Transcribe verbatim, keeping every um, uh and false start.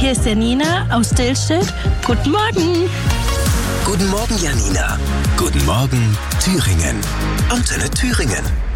Hier ist Janina aus Dillstedt. Guten Morgen. Guten Morgen, Janina. Guten Morgen, Thüringen. Antenne Thüringen.